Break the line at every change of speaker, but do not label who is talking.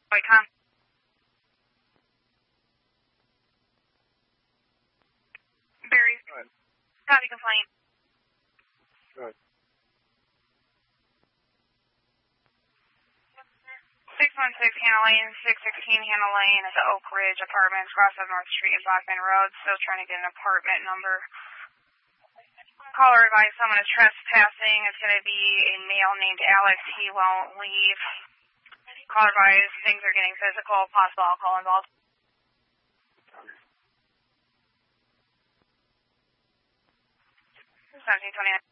Boycom. Barry.
Go ahead.
Copy complaint.
Go ahead.
616 Hannah Lane, 616 Hannah Lane at the Oak Ridge Apartments, cross of North Street and Blackman Road. Still trying to get an apartment number. Caller advised someone is trespassing. It's going to be a male named Alex. He won't leave. Caller advised things are getting physical, possible alcohol involved. 1729.